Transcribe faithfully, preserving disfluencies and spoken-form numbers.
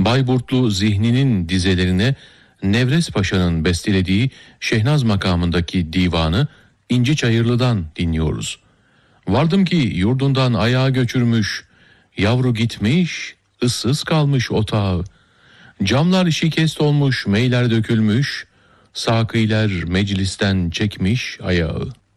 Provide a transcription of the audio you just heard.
Bayburtlu Zihni'nin dizelerine Nevres Paşa'nın bestelediği Şehnaz makamındaki divanı İnci Çayırlı'dan dinliyoruz. Vardım ki yurdundan ayağa göçürmüş, yavru gitmiş, ıssız kalmış otağı. Camlar şikest olmuş, meyler dökülmüş, sakîler meclisten çekmiş ayağı.